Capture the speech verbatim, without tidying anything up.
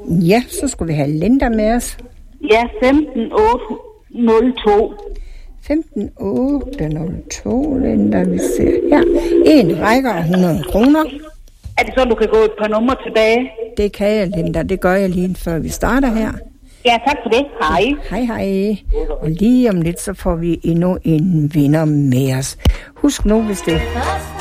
Ja, så skulle vi have Linda med os. Ja, femten otte nul to. femten otte nul to, Linda, vi ser her. En rækker og hundrede kroner. Er det så, du kan gå et par numre tilbage? Det kan jeg, Linda. Det gør jeg lige før vi starter her. Ja, tak for det. Hej. Hej, hej. Og lige om lidt, så får vi endnu en vinder med os. Husk nu, hvis det